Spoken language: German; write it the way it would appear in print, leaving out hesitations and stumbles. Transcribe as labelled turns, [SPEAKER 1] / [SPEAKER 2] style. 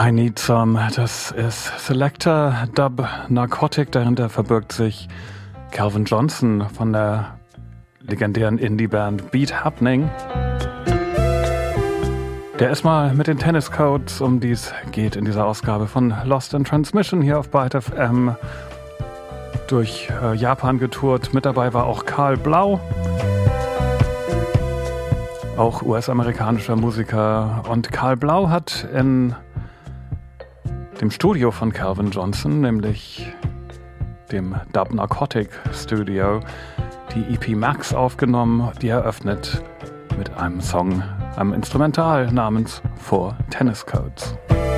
[SPEAKER 1] I Need Some, das ist Selector Dub Narcotic, dahinter verbirgt sich Calvin Johnson von der legendären Indie-Band Beat Happening. Der ist mal mit den Tennis Codes, um die es geht in dieser Ausgabe von Lost in Transmission hier auf Byte FM, durch Japan getourt. Mit dabei war auch Karl Blau, auch US-amerikanischer Musiker. Und Karl Blau hat in dem Studio von Calvin Johnson, nämlich dem Dub Narcotic Studio, die EP Max aufgenommen, die eröffnet mit einem Song, einem Instrumental namens Four Tennis Codes.